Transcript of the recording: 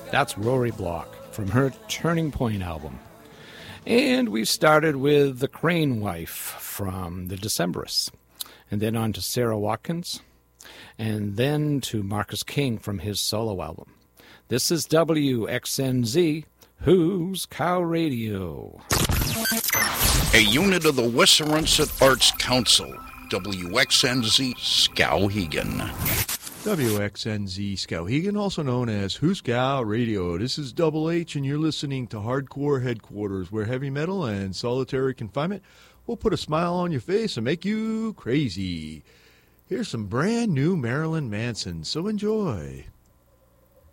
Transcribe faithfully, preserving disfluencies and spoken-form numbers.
That's Rory Block from her Turning Point album. And we started with The Crane Wife from The Decemberists. And then on to Sarah Watkins. And then to Marcus King from his solo album. This is W X N Z, Who's Cow Radio? A unit of the Westernset Arts Council, W X N Z Skowhegan. W X N Z Skowhegan, also known as Huskow Radio. This is Double H, and you're listening to Hardcore Headquarters, where heavy metal and solitary confinement will put a smile on your face and make you crazy. Here's some brand new Marilyn Manson, so enjoy.